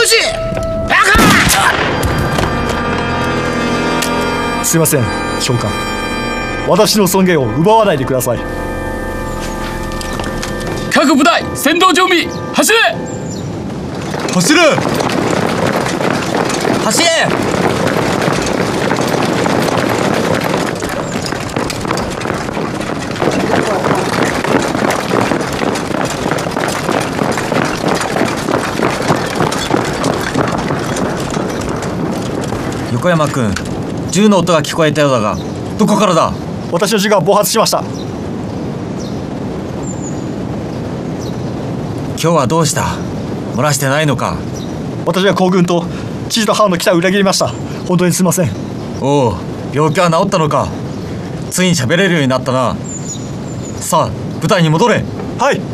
しバカ。 すいません長官、私の尊厳を奪わないでください。 各部隊先導準備、走れ。 走れ走れ。横山君、銃の音が聞こえたようだが、どこからだ？ 私の銃が暴発しました。 今日はどうした？漏らしてないのか？ 私は皇軍と知事と藩の期待を裏切りました。本当にすいません。 おお、病気は治ったのか？ついに喋れるようになったな。さあ部隊に戻れ。 はい。